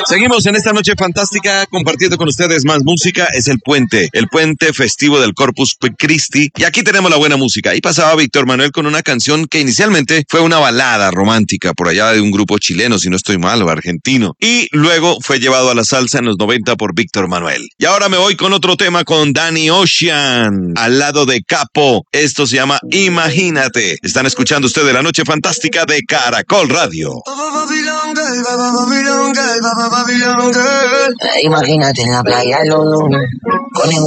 Seguimos en esta noche fantástica compartiendo con ustedes más música. Es el puente festivo del Corpus Christi. Y aquí tenemos la buena música. Y pasaba Víctor Manuel con una canción que inicialmente fue una balada romántica por allá de un grupo chileno, si no estoy mal, o argentino. Y luego fue llevado a la salsa en los 90 por Víctor Manuel. Y ahora me voy con otro tema con Danny Ocean, al lado de Capo. Esto se llama Imagínate. Están escuchando ustedes la noche fantástica de Caracol Radio. Imagínate en la playa, con